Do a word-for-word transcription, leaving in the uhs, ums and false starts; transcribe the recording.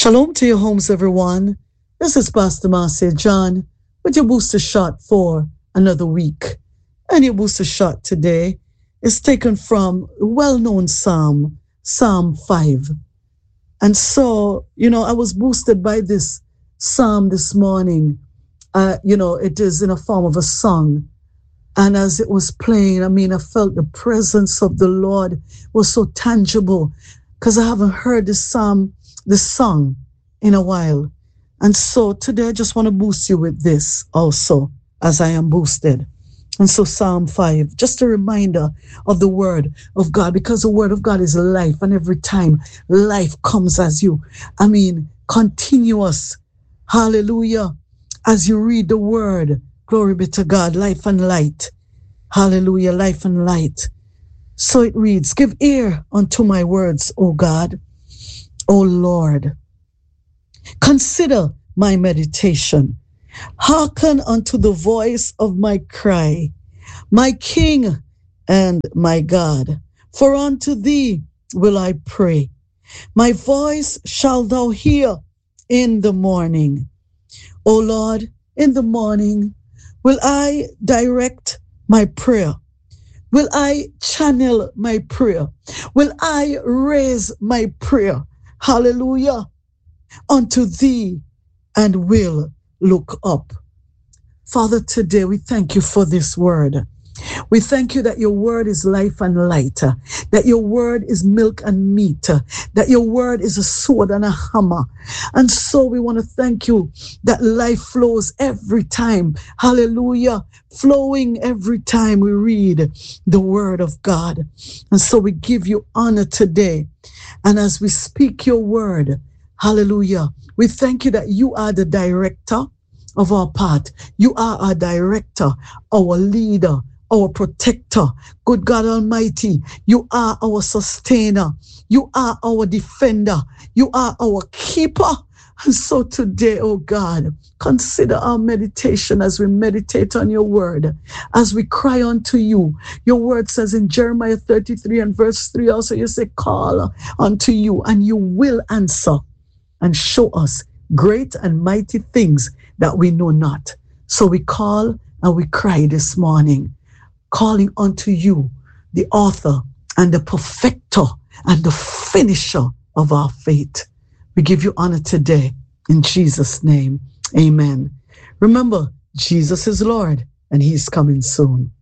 Shalom to your homes, everyone. This is Pastor Marcia John with your booster shot for another week. And your booster shot today is taken from a well-known Psalm, Psalm five. And so, you know, I was boosted by this Psalm this morning. Uh, you know, it is in a form of a song. And as it was playing, I mean, I felt the presence of the Lord was so tangible because I haven't heard this Psalm this song in a while. And so today I just want to boost you with this also as I am boosted. And so Psalm five, just a reminder of the word of God, because the word of God is life. And every time life comes as you, I mean, continuous, hallelujah, as you read the word, glory be to God, life and light, hallelujah, life and light. So it reads, give ear unto my words, O God, O Lord, consider my meditation. Hearken unto the voice of my cry, my King and my God. For unto thee will I pray. My voice shalt thou hear in the morning. O Lord, in the morning will I direct my prayer. Will I channel my prayer? Will I raise my prayer? Hallelujah, unto thee, and will look up. Father, today we thank you for this word. We thank you that your word is life and light, that your word is milk and meat, that your word is a sword and a hammer. And so we want to thank you that life flows every time. Hallelujah. Flowing every time we read the word of God. And so we give you honor today. And as we speak your word, hallelujah, we thank you that you are the director of our path. You are our director, our leader, our protector. Good God Almighty, you are our sustainer. You are our defender. You are our keeper. And so today, oh God, consider our meditation as we meditate on your word, as we cry unto you. Your word says in Jeremiah thirty-three and verse three also, you say, call unto you and you will answer and show us great and mighty things that we know not. So we call and we cry this morning, calling unto you, the author and the perfecter and the finisher of our faith. We give you honor today in Jesus' name. Amen. Remember, Jesus is Lord and he's coming soon.